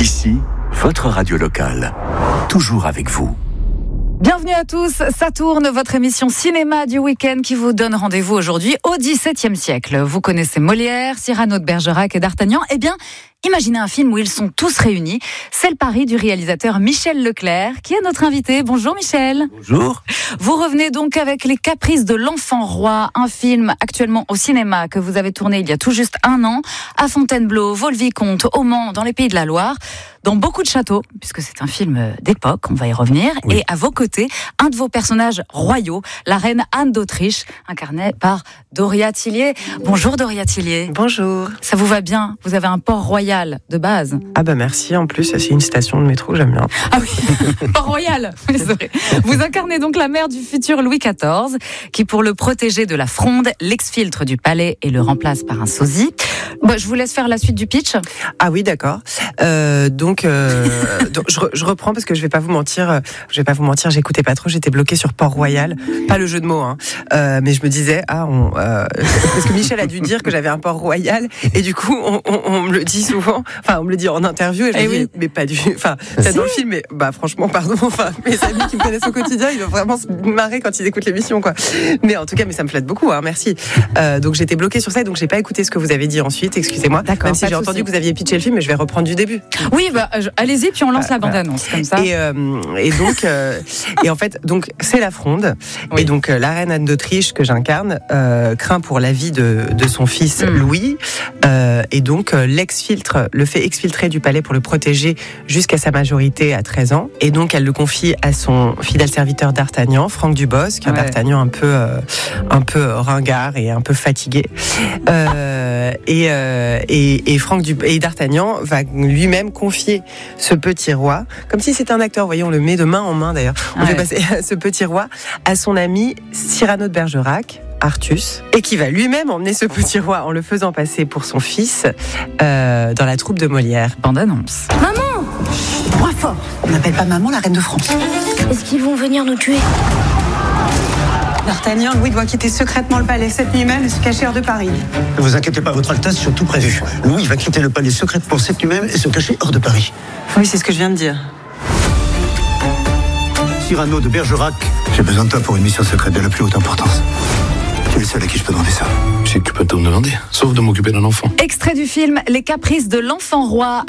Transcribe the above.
Ici, votre radio locale. Toujours avec vous. Bienvenue à tous, ça tourne, votre émission cinéma du week-end qui vous donne rendez-vous aujourd'hui au XVIIe siècle. Vous connaissez Molière, Cyrano de Bergerac et D'Artagnan. Eh bien, imaginez un film où ils sont tous réunis. C'est le pari du réalisateur Michel Leclerc, qui est notre invité. Bonjour Michel. Bonjour. Vous revenez donc avec Les Caprices de l'Enfant Roi, un film actuellement au cinéma que vous avez tourné il y a tout juste 1 an, à Fontainebleau, Vaux-le-Vicomte, au Mans, dans les Pays de la Loire, dans beaucoup de châteaux, puisque c'est un film d'époque, on va y revenir. Oui. Et à vos côtés, un de vos personnages royaux, la reine Anne d'Autriche, incarnée par Doria Tillier. Bonjour Doria Tillier. Bonjour. Ça vous va bien? Vous avez un port royal de base. Ah bah merci, en plus c'est une station de métro, j'aime bien. Ah oui, Port-Royal. Désolé. Vous incarnez donc la mère du futur Louis XIV, qui pour le protéger de la fronde, l'exfiltre du palais et le remplace par un sosie. Bon, je vous laisse faire la suite du pitch. Ah oui, d'accord. Donc je reprends parce que je vais pas vous mentir, j'écoutais pas trop, j'étais bloquée sur Port-Royal, pas le jeu de mots, hein. Mais je me disais parce que Michel a dû dire que j'avais un Port-Royal et du coup on me le dit souvent, enfin on me le dit en interview et je me dis mais pas du, enfin c'est dans le film, mais bah franchement pardon, enfin mes amis qui me connaissent au quotidien ils doivent vraiment se marrer quand ils écoutent l'émission quoi. Mais en tout cas mais ça me flatte beaucoup, hein, merci. Donc j'étais bloquée sur ça et donc j'ai pas écouté ce que vous avez dit ensuite, excusez-moi. D'accord, même si j'ai entendu que vous aviez pitché le film, mais je vais reprendre du début. Oui, bah allez-y puis on lance la bande-annonce comme ça. Et donc et en fait donc c'est la fronde, oui. Et donc la reine Anne d'Autriche que j'incarne craint pour la vie de son fils Louis et donc le fait exfiltrer du palais pour le protéger jusqu'à sa majorité à 13 ans et donc elle le confie à son fidèle serviteur D'Artagnan, Franck Dubosc, un D'Artagnan un peu ringard et un peu fatigué et D'Artagnan va lui-même confier ce petit roi, comme si c'était un acteur, vous voyez, on le met de main en main d'ailleurs, on fait passer ce petit roi à son ami Cyrano de Bergerac, Artus, et qui va lui-même emmener ce petit roi en le faisant passer pour son fils dans la troupe de Molière. Bande-annonce. Maman! Moins fort. On n'appelle pas maman la reine de France. Est-ce qu'ils vont venir nous tuer? D'Artagnan, Louis doit quitter secrètement le palais cette nuit même et se cacher hors de Paris. Ne vous inquiétez pas, votre Altesse, c'est tout prévu. Louis va quitter le palais secrètement cette nuit même et se cacher hors de Paris. Oui, c'est ce que je viens de dire. Cyrano de Bergerac, j'ai besoin de toi pour une mission secrète de la plus haute importance. Tu es le seul à qui je peux demander ça. Je sais que tu peux tout me demander, sauf de m'occuper d'un enfant. Extrait du film Les Caprices de l'Enfant Roi.